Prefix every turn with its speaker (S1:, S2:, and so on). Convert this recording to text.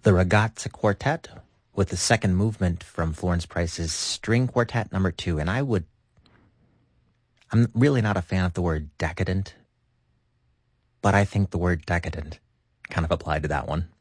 S1: the Ragazza Quartet with the second movement from Florence Price's String Quartet number 2. And I'm really not a fan of the word decadent, but I think the word decadent kind of applied to that one.